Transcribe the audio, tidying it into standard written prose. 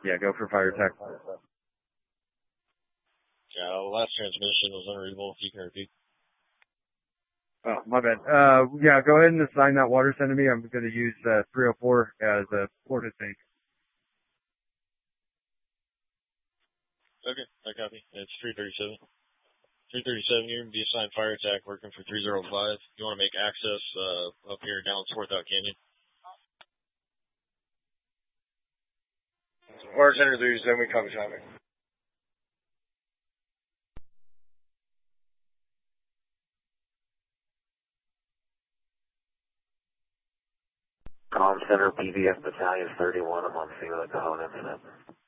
Yeah, go for fire attack. Yeah, last transmission was unreadable. If you can repeat. Oh, my bad. Yeah, go ahead and assign that water center to me. I'm going to use 304 as a porta tank. Okay, I copy. It's 337. 337, you're going to be assigned fire attack working for 305. You want to make access up here down Swarthout Canyon. Water center 37, we copy traffic. Comm Center, BVF Battalion 31, I'm on scene at the Cajon incident.